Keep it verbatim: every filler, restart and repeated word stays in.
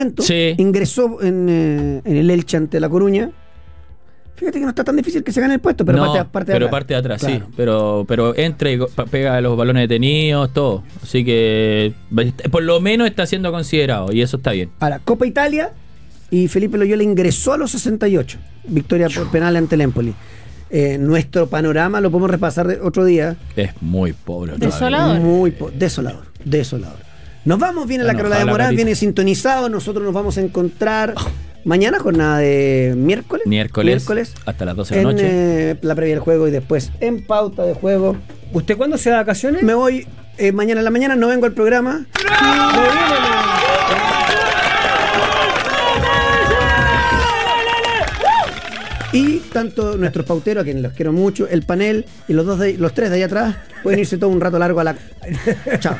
Sí. Ingresó en, eh, en el Elche ante La Coruña. Fíjate que no está tan difícil que se gane el puesto, pero no, parte, parte de pero atrás. parte de atrás, Claro. sí. Pero, pero entra y go- pa- pega los balones detenidos, todo. Así que por lo menos está siendo considerado y eso está bien. Ahora, Copa Italia y Felipe Loyola ingresó a los sesenta y ocho. Victoria por penal ante el Empoli. Eh, nuestro panorama lo podemos repasar de otro día. Es muy pobre. todavía. Desolador. Muy po- desolador, desolador. Nos vamos, viene la Bueno, Carola de ojalá, Morán, Carita. viene sintonizado. Nosotros nos vamos a encontrar mañana, jornada de miércoles. Miércoles, Miércoles. hasta las doce de la En noche. eh, la previa del juego y después en pauta de juego. ¿Usted cuándo se va de vacaciones? Me voy eh, mañana en la mañana, no vengo al programa. Y tanto nuestros pauteros, a quienes los quiero mucho, el panel y los dos de- los tres de allá atrás pueden irse todo un rato largo a la. Chao.